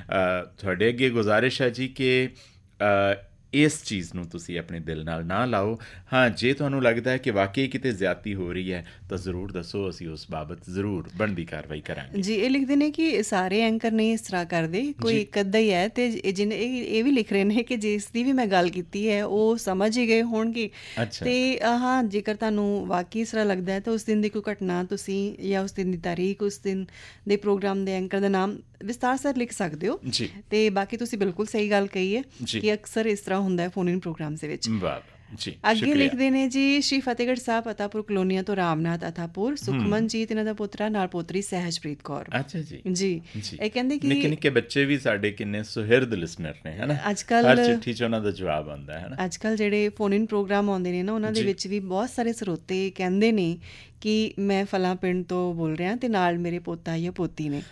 ਤੁਹਾਡੇ ਅੱਗੇ ਗੁਜ਼ਾਰਿਸ਼ ਹੈ ਜੀ ਕਿ ਇਸ ਚੀਜ਼ ਨੂੰ ਤੁਸੀਂ ਆਪਣੇ ਦਿਲ ਨਾਲ ਨਾ ਲਾਓ। ਹਾਂ, ਜੇ ਤੁਹਾਨੂੰ ਲੱਗਦਾ ਹੈ ਕਿ ਵਾਕਈ ਕਿਤੇ ਜ਼ਿਆਦਤੀ ਹੋ ਰਹੀ ਹੈ ਤਾਂ ਜ਼ਰੂਰ ਦੱਸੋ, ਅਸੀਂ ਉਸ ਬਾਬਤ ਜ਼ਰੂਰ ਬਣਦੀ ਕਾਰਵਾਈ ਕਰਾਂਗੇ। ਜੀ, ਇਹ ਲਿਖਦੇ ਨੇ ਕਿ ਸਾਰੇ ਐਂਕਰ ਨਹੀਂ ਇਸ ਤਰ੍ਹਾਂ ਕਰਦੇ, ਕੋਈ ਇੱਕ ਅੱਧਾ ਹੀ ਹੈ, ਅਤੇ ਜਿਹਨੇ ਇਹ ਵੀ ਲਿਖ ਰਹੇ ਨੇ ਕਿ ਜਿਸ ਦੀ ਵੀ ਮੈਂ ਗੱਲ ਕੀਤੀ ਹੈ ਉਹ ਸਮਝ ਹੀ ਗਏ ਹੋਣਗੇ। ਅਤੇ ਹਾਂ, ਜੇਕਰ ਤੁਹਾਨੂੰ ਵਾਕਈ ਇਸ ਤਰ੍ਹਾਂ ਲੱਗਦਾ ਹੈ ਤਾਂ ਉਸ ਦਿਨ ਦੀ ਕੋਈ ਘਟਨਾ ਤੁਸੀਂ ਜਾਂ ਉਸ ਦਿਨ ਦੀ ਤਾਰੀਖ, ਉਸ ਦਿਨ ਦੇ ਪ੍ਰੋਗਰਾਮ ਦੇ ਐਂਕਰ ਦਾ ਨਾਮ ਵਿਸਤਾਰ ਸਰ ਲਿਖ ਸਕਦੇ ਹੋ। ਅਤੇ ਬਾਕੀ ਤੁਸੀਂ ਬਿਲਕੁਲ ਸਹੀ ਗੱਲ ਕਹੀ ਹੈ ਕਿ ਅਕਸਰ ਇਸ ਤਰ੍ਹਾਂ ਹੁੰਦਾ ਹੈ ਫੋਨ ਇਨ ਪ੍ਰੋਗਰਾਮ ਦੇ ਵਿੱਚ। ਅੱਗੇ ਲਿਖਦੇ ਨੇ ਜੀ, ਸ਼੍ਰੀ ਫਤਿਹਗੜ੍ਹ ਸਾਹਿਬ ਅਤਾਪੁਰ ਕਲੋਨੀਆ ਤੋਂ ਰਾਮਨਾਥ ਅਤਾਪੁਰ, ਸੁਖਮਨਜੀਤ ਇਹਨਾਂ ਦਾ ਪੁੱਤਰਾ, ਨਾਲ ਪੋਤਰੀ ਸਹਿਜਪ੍ਰੀਤ ਕੌਰ। ਅੱਛਾ ਜੀ। ਇਹ ਕਹਿੰਦੇ ਕਿ ਨਿੱਕੇ ਨਿੱਕੇ ਬੱਚੇ ਵੀ ਸਾਡੇ ਕਿੰਨੇ ਸੁਹਿਰਦ ਲਿਸਨਰ ਨੇ, ਹੈ ਨਾ। ਹਰ ਚਿੱਠੀ 'ਚ ਉਹਨਾਂ ਦਾ ਜਵਾਬ ਆਉਂਦਾ ਹੈ ਨਾ। ਅੱਜ ਕੱਲ੍ਹ ਜਿਹੜੇ ਫੋਨ ਇਨ ਪ੍ਰੋਗਰਾਮ ਆਉਂਦੇ ਨੇ ਨਾ, ਉਹਨਾਂ ਦੇ ਵਿੱਚ ਵੀ ਬਹੁਤ ਸਾਰੇ ਸਰੋਤੇ ਕਹਿੰਦੇ ਨੇ ਕਿ ਮੈਂ ਫਲਾਂ ਪਿੰਡ ਤੋਂ ਬੋਲ ਰਿਹਾ ਅਤੇ ਨਾਲ ਮੇਰੇ ਪੋਤਾ ਜਾਂ ਪੋਤੀ ਨੇ।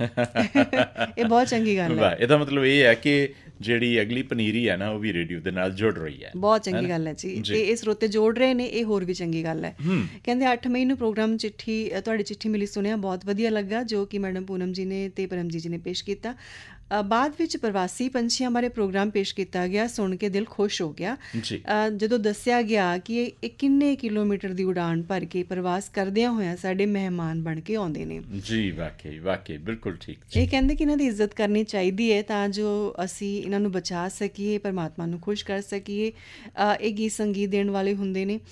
ਇਹ ਬਹੁਤ ਚੰਗੀ ਗੱਲ ਹੈ। ਇਹਦਾ ਮਤਲਬ ਇਹ ਹੈ ਕਿ ਜਿਹੜੀ ਅਗਲੀ ਪਨੀਰੀ ਹੈ ਨਾ, ਉਹ ਵੀ ਰੇਡੀਓ ਦੇ ਨਾਲ ਜੁੜ ਰਹੀ ਹੈ। ਬਹੁਤ ਚੰਗੀ ਗੱਲ ਹੈ ਜੀ। ਅਤੇ ਇਹ ਸਰੋਤੇ ਜੋੜ ਰਹੇ ਨੇ, ਇਹ ਹੋਰ ਵੀ ਚੰਗੀ ਗੱਲ ਹੈ। ਕਹਿੰਦੇ 8 ਮਈ ਨੂੰ ਪ੍ਰੋਗਰਾਮ ਤੁਹਾਡੀ ਚਿੱਠੀ ਮਿਲੀ, ਸੁਣਿਆ, ਬਹੁਤ ਵਧੀਆ ਲੱਗਾ, ਜੋ ਕਿ ਮੈਡਮ ਪੂਨਮ ਜੀ ਨੇ ਅਤੇ ਪਰਮਜੀਤ ਜੀ ਨੇ ਪੇਸ਼ ਕੀਤਾ। ਬਾਅਦ ਵਿੱਚ ਪ੍ਰਵਾਸੀ ਪੰਛੀਆਂ ਬਾਰੇ ਪ੍ਰੋਗਰਾਮ ਪੇਸ਼ ਕੀਤਾ ਗਿਆ, ਸੁਣ ਕੇ ਦਿਲ ਖੁਸ਼ ਹੋ ਗਿਆ। ਜਦੋਂ ਦੱਸਿਆ ਗਿਆ ਕਿ ਇਹ ਕਿੰਨੇ ਕਿਲੋਮੀਟਰ ਦੀ ਉਡਾਨ ਭਰ ਕੇ ਪ੍ਰਵਾਸ ਕਰਦਿਆਂ ਹੋਇਆਂ ਸਾਡੇ ਮਹਿਮਾਨ ਬਣ ਕੇ ਆਉਂਦੇ ਨੇ। ਜੀ, ਵਾਕਈ ਬਿਲਕੁਲ ਠੀਕ। ਇਹ ਕਹਿੰਦੇ ਕਿ ਇਹਨਾਂ ਦੀ ਇੱਜ਼ਤ ਕਰਨੀ ਚਾਹੀਦੀ ਹੈ ਤਾਂ ਜੋ ਅਸੀਂ ਇਹਨਾਂ ਨੂੰ ਬਚਾ ਸਕੀਏ, ਪਰਮਾਤਮਾ ਨੂੰ ਖੁਸ਼ ਕਰ ਸਕੀਏ। ਇਹ ਗੀਤ ਸੰਗੀਤ ਦੇਣ ਵਾਲੇ ਹੁੰਦੇ ਨੇ,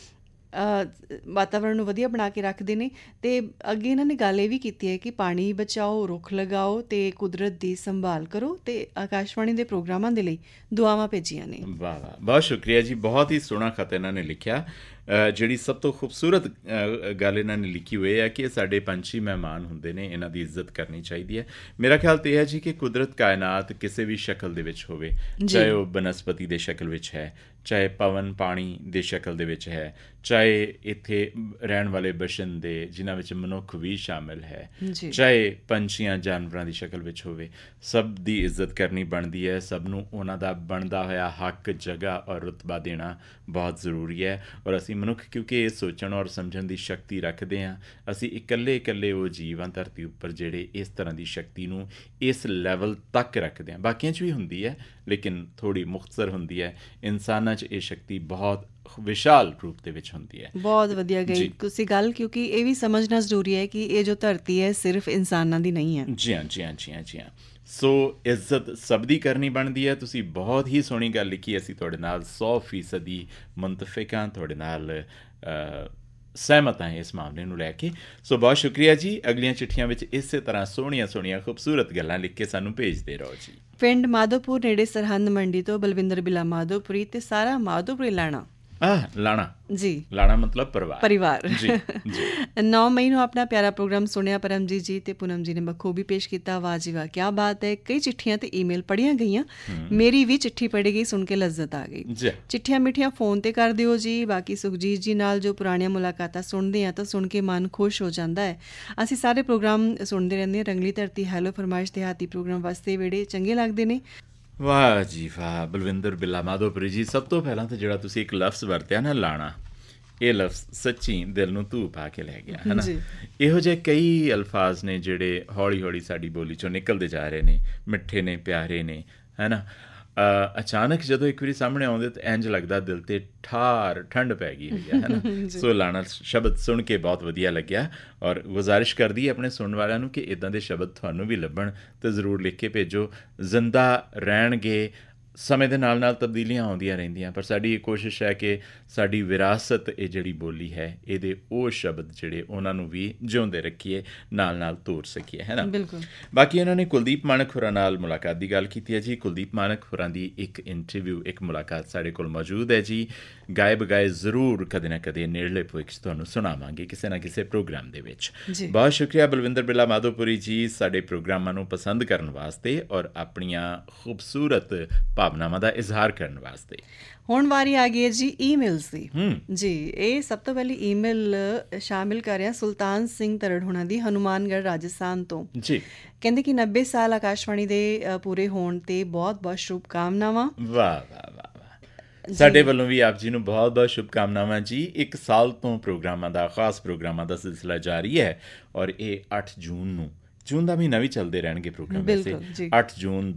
ਵਾਤਾਵਰਨ ਨੂੰ ਵਧੀਆ ਬਣਾ ਕੇ ਰੱਖਦੇ ਨੇ। ਅਤੇ ਅੱਗੇ ਇਹਨਾਂ ਨੇ ਗੱਲ ਇਹ ਵੀ ਕੀਤੀ ਹੈ ਕਿ ਪਾਣੀ ਬਚਾਓ, ਰੁੱਖ ਲਗਾਓ ਅਤੇ ਕੁਦਰਤ ਦੀ ਸੰਭਾਲ ਕਰੋ, ਅਤੇ ਆਕਾਸ਼ਵਾਣੀ ਦੇ ਪ੍ਰੋਗਰਾਮਾਂ ਦੇ ਲਈ ਦੁਆਵਾਂ ਭੇਜੀਆਂ ਨੇ। ਵਾਹ, ਬਹੁਤ ਸ਼ੁਕਰੀਆ ਜੀ। ਬਹੁਤ ਹੀ ਸੋਹਣਾ ਖਤ ਇਹਨਾਂ ਨੇ ਲਿਖਿਆ। ਜਿਹੜੀ ਸਭ ਤੋਂ ਖੂਬਸੂਰਤ ਗੱਲ ਇਹਨਾਂ ਨੇ ਲਿਖੀ ਹੋਈ ਹੈ ਕਿ ਸਾਡੇ ਪੰਛੀ ਮਹਿਮਾਨ ਹੁੰਦੇ ਨੇ, ਇਹਨਾਂ ਦੀ ਇੱਜ਼ਤ ਕਰਨੀ ਚਾਹੀਦੀ ਹੈ। ਮੇਰਾ ਖਿਆਲ ਤਾਂ ਇਹ ਹੈ ਜੀ ਕਿ ਕੁਦਰਤ, ਕਾਇਨਾਤ ਕਿਸੇ ਵੀ ਸ਼ਕਲ ਦੇ ਵਿੱਚ ਹੋਵੇ, ਚਾਹੇ ਉਹ ਬਨਸਪਤੀ ਦੇ ਸ਼ਕਲ ਵਿੱਚ ਹੈ, ਚਾਹੇ ਪਵਨ ਪਾਣੀ ਦੇ ਸ਼ਕਲ ਦੇ ਵਿੱਚ ਹੈ, ਚਾਹੇ ਇੱਥੇ ਰਹਿਣ ਵਾਲੇ ਬਸ਼ਿੰਦੇ ਜਿਨ੍ਹਾਂ ਵਿੱਚ ਮਨੁੱਖ ਵੀ ਸ਼ਾਮਿਲ ਹੈ, ਚਾਹੇ ਪੰਛੀਆਂ ਜਾਨਵਰਾਂ ਦੀ ਸ਼ਕਲ ਵਿੱਚ ਹੋਵੇ, ਸਭ ਦੀ ਇੱਜ਼ਤ ਕਰਨੀ ਬਣਦੀ ਹੈ। ਸਭ ਨੂੰ ਉਹਨਾਂ ਦਾ ਬਣਦਾ ਹੋਇਆ ਹੱਕ, ਜਗ੍ਹਾ ਔਰ ਰੁਤਬਾ ਦੇਣਾ ਬਹੁਤ ਜ਼ਰੂਰੀ ਹੈ। ਔਰ ਅਸੀਂ ਮਨੁੱਖ ਕਿਉਂਕਿ ਇਹ ਸੋਚਣ ਔਰ ਸਮਝਣ ਦੀ ਸ਼ਕਤੀ ਰੱਖਦੇ ਹਾਂ, ਅਸੀਂ ਇਕੱਲੇ ਉਹ ਜੀਵ ਹਾਂ ਧਰਤੀ ਉੱਪਰ ਜਿਹੜੇ ਇਸ ਤਰ੍ਹਾਂ ਦੀ ਸ਼ਕਤੀ ਨੂੰ ਇਸ ਲੈਵਲ ਤੱਕ ਰੱਖਦੇ ਹਾਂ। ਬਾਕੀਆਂ 'ਚ ਵੀ ਹੁੰਦੀ ਹੈ ਲੇਕਿਨ ਥੋੜ੍ਹੀ ਮੁਖਤਸਰ ਹੁੰਦੀ ਹੈ। ਇਨਸਾਨਾਂ 'ਚ ਇਹ ਸ਼ਕਤੀ ਬਹੁਤ ਵਿਸ਼ਾਲ ਰੂਪ ਦੇ ਵਿੱਚ ਹੁੰਦੀ ਹੈ। ਬਹੁਤ ਵਧੀਆ ਗਈ ਤੁਸੀਂ ਗੱਲ, ਕਿਉਂਕਿ ਇਹ ਵੀ ਸਮਝਣਾ ਜ਼ਰੂਰੀ ਹੈ ਕਿ ਇਹ ਜੋ ਧਰਤੀ ਹੈ ਸਿਰਫ ਇਨਸਾਨਾਂ ਦੀ ਨਹੀਂ ਹੈ। ਜੀ ਹਾਂ। ਸੋ ਇੱਜ਼ਤ ਸਭ ਦੀ ਕਰਨੀ ਬਣਦੀ ਹੈ। ਤੁਸੀਂ ਬਹੁਤ ਹੀ ਸੋਹਣੀ ਗੱਲ ਲਿਖੀ, ਅਸੀਂ ਤੁਹਾਡੇ ਨਾਲ 100% ਮੁਤਫਿਕ ਹਾਂ, ਤੁਹਾਡੇ ਨਾਲ ਸਹਿਮਤ ਹਾਂ ਇਸ ਮਾਮਲੇ ਨੂੰ ਲੈ ਕੇ। ਸੋ ਬਹੁਤ ਸ਼ੁਕਰੀਆ ਜੀ। ਅਗਲੀਆਂ ਚਿੱਠੀਆਂ ਵਿੱਚ ਇਸੇ ਤਰ੍ਹਾਂ ਸੋਹਣੀਆਂ ਖੂਬਸੂਰਤ ਗੱਲਾਂ ਲਿਖ ਕੇ ਸਾਨੂੰ ਭੇਜਦੇ ਰਹੋ ਜੀ। ਪਿੰਡ ਮਾਧੋਪੁਰ ਨੇੜੇ ਸਰਹੰਦ ਮੰਡੀ ਤੋਂ ਬਲਵਿੰਦਰ ਬਿੱਲਾ ਮਾਧੋਪੁਰੀ ਅਤੇ ਸਾਰਾ ਮਾਧੋਪੁਰੀ ਲਾਣਾ। ਲਾਣਾ ਮਤਲਬ ਪਰਿਵਾਰ। 9 ਮਈ ਨੂੰ ਆਪਣਾ ਪਿਆਰਾ ਪ੍ਰੋਗਰਾਮ ਸੁਣਿਆ। ਪਰਮਜੀਤ ਜੀ ਤੇ ਪੂਨਮ ਜੀ ਨੇ ਬਖੂਬੀ ਪੇਸ਼ ਕੀਤਾ। ਵਾਹ ਜੀ ਵਾਹ, ਕਿਆ ਬਾਤ ਹੈ। ਕਈ ਚਿੱਠੀਆਂ ਤੇ ਈਮੇਲ ਪੜ੍ਹੀਆਂ ਗਈਆਂ, ਮੇਰੀ ਵੀ ਚਿੱਠੀ ਪੜ੍ਹੀ ਗਈ, ਸੁਣ ਕੇ ਲੱਜ਼ਤ ਆ ਗਈ। ਚਿੱਠੀਆਂ ਮਿੱਠੀਆਂ ਫੋਨ ਤੇ ਕਰ ਦਿਓ ਜੀ। ਬਾਕੀ ਸੁਖਜੀਤ ਜੀ ਨਾਲ ਜੋ ਪੁਰਾਣੀਆਂ ਮੁਲਾਕਾਤਾਂ ਸੁਣਦੇ ਹਾਂ ਤਾਂ ਸੁਣ ਕੇ ਮਨ ਖੁਸ਼ ਹੋ ਜਾਂਦਾ ਹੈ। ਅਸੀਂ ਸਾਰੇ ਪ੍ਰੋਗਰਾਮ ਸੁਣਦੇ ਰਹਿੰਦੇ ਹਾਂ। ਰੰਗਲੀ ਧਰਤੀ, ਹੈਲੋ ਫਰਮਾਇਸ਼, ਦਿਹਾਤੀ ਪ੍ਰੋਗਰਾਮ ਵਾਸਤੇ ਵੇੜੇ ਚੰਗੇ ਲੱਗਦੇ ਨੇ। ਵਾਹ ਜੀ ਵਾਹ, ਬਲਵਿੰਦਰ ਬਿੱਲਾ ਮਾਧੋਪੁਰੀ ਜੀ। ਸਭ ਤੋਂ ਪਹਿਲਾਂ ਤਾਂ ਜਿਹੜਾ ਤੁਸੀਂ ਇੱਕ ਲਫ਼ਜ਼ ਵਰਤਿਆ ਨਾ, ਲਾਣਾ, ਇਹ ਲਫ਼ਜ਼ ਸੱਚੀ ਦਿਲ ਨੂੰ ਧੂ ਪਾ ਕੇ ਲੈ ਗਿਆ, ਹੈ ਨਾ। ਇਹੋ ਜਿਹੇ ਕਈ ਅਲਫਾਜ਼ ਨੇ ਜਿਹੜੇ ਹੌਲੀ ਹੌਲੀ ਸਾਡੀ ਬੋਲੀ 'ਚੋਂ ਨਿਕਲਦੇ ਜਾ ਰਹੇ ਨੇ, ਮਿੱਠੇ ਨੇ, ਪਿਆਰੇ ਨੇ, ਹੈ ਨਾ। ਅਚਾਨਕ ਜਦੋਂ ਇੱਕ ਵਾਰੀ ਸਾਹਮਣੇ ਆਉਂਦੇ ਤਾਂ ਇੰਝ ਲੱਗਦਾ ਦਿਲ 'ਤੇ ਠੰਡ ਪੈ ਗਈ ਹੋਈ ਹੈ ਨਾ। ਸੋ ਲਾਣਾ ਸ਼ਬਦ ਸੁਣ ਕੇ ਬਹੁਤ ਵਧੀਆ ਲੱਗਿਆ ਔਰ ਗੁਜ਼ਾਰਿਸ਼ ਕਰਦੀ ਹੈ ਆਪਣੇ ਸੁਣਨ ਵਾਲਿਆਂ ਨੂੰ ਕਿ ਇੱਦਾਂ ਦੇ ਸ਼ਬਦ ਤੁਹਾਨੂੰ ਵੀ ਲੱਭਣ ਤਾਂ ਜ਼ਰੂਰ ਲਿਖ ਕੇ ਭੇਜੋ। ਜ਼ਿੰਦਾ ਰਹਿਣਗੇ। ਸਮੇਂ ਦੇ ਨਾਲ ਨਾਲ ਤਬਦੀਲੀਆਂ ਆਉਂਦੀਆਂ ਰਹਿੰਦੀਆਂ, ਪਰ ਸਾਡੀ ਇਹ ਕੋਸ਼ਿਸ਼ ਹੈ ਕਿ ਸਾਡੀ ਵਿਰਾਸਤ, ਇਹ ਜਿਹੜੀ ਬੋਲੀ ਹੈ, ਇਹਦੇ ਉਹ ਸ਼ਬਦ ਜਿਹੜੇ ਉਹਨਾਂ ਨੂੰ ਵੀ ਜਿਉਂਦੇ ਰੱਖੀਏ, ਨਾਲ ਤੋਰ ਸਕੀਏ, ਹੈ ਨਾ। ਬਿਲਕੁਲ। ਬਾਕੀ ਇਹਨਾਂ ਨੇ ਕੁਲਦੀਪ ਮਾਣਕ ਹੋਰਾਂ ਨਾਲ ਮੁਲਾਕਾਤ ਦੀ ਗੱਲ ਕੀਤੀ ਹੈ ਜੀ। ਕੁਲਦੀਪ ਮਾਣਕ ਹੋਰਾਂ ਦੀ ਇੱਕ ਇੰਟਰਵਿਊ, ਇੱਕ ਮੁਲਾਕਾਤ ਸਾਡੇ ਕੋਲ ਮੌਜੂਦ ਹੈ ਜੀ। ਗਾਏ ਬਗਾਏ ਜ਼ਰੂਰ ਕਦੇ ਨਾ ਕਦੇ ਨੇੜਲੇ ਭਵਿੱਖ 'ਚ ਤੁਹਾਨੂੰ ਸੁਣਾਵਾਂਗੇ ਕਿਸੇ ਨਾ ਕਿਸੇ ਪ੍ਰੋਗਰਾਮ ਦੇ ਵਿੱਚ। ਬਹੁਤ ਸ਼ੁਕਰੀਆ ਬਲਵਿੰਦਰ ਬਿੱਲਾ ਮਾਧੋਪੁਰੀ ਜੀ ਸਾਡੇ ਪ੍ਰੋਗਰਾਮਾਂ ਨੂੰ ਪਸੰਦ ਕਰਨ ਵਾਸਤੇ ਔਰ ਆਪਣੀਆਂ ਖੂਬਸੂਰਤ ਭਾਵਨਾਵਾਂ ਦਾ ਇਜ਼ਹਾਰ ਕਰਨ ਵਾਸਤੇ। ਹੁਣ ਵਾਰੀ ਆ ਗਈ ਹੈ ਜੀ ਈਮੇਲਸ ਦੀ। ਜੀ, ਇਹ ਸਭ ਤੋਂ ਪਹਿਲੀ ਈਮੇਲ ਸ਼ਾਮਿਲ ਕਰ ਰਿਹਾ ਸੁਲਤਾਨ ਸਿੰਘ ਤਰੜ ਹੋਣਾ ਦੀ, ਹਨੂੰਮਾਨਗੜ੍ਹ ਰਾਜਸਥਾਨ ਤੋਂ। ਜੀ, ਕਹਿੰਦੇ ਕਿ 90 ਸਾਲ ਆਕਾਸ਼ਵਾਣੀ ਦੇ ਪੂਰੇ ਹੋਣ 'ਤੇ ਬਹੁਤ ਬਹੁਤ ਸ਼ੁਭਕਾਮਨਾਵਾਂ। ਵਾਹ ਵਾਹ ਵਾਹ, ਸਾਡੇ ਵੱਲੋਂ ਵੀ ਆਪ ਜੀ ਨੂੰ ਬਹੁਤ ਬਹੁਤ ਸ਼ੁਭਕਾਮਨਾਵਾਂ ਜੀ। 1 ਸਾਲ ਤੋਂ ਪ੍ਰੋਗਰਾਮਾਂ ਦਾ, ਖਾਸ ਪ੍ਰੋਗਰਾਮਾਂ ਦਾ ਸਿਲਸਿਲਾ ਜਾਰੀ ਹੈ ਔਰ ਇਹ 8 ਜੂਨ ਨੂੰ, ਜੂਨ ਦਾ ਮਹੀਨਾ ਵੀ ਚੱਲਦੇ ਰਹਿਣਗੇ ਪ੍ਰੋਗਰਾਮ ਵੈਸੇ। 8 ਜੂਨ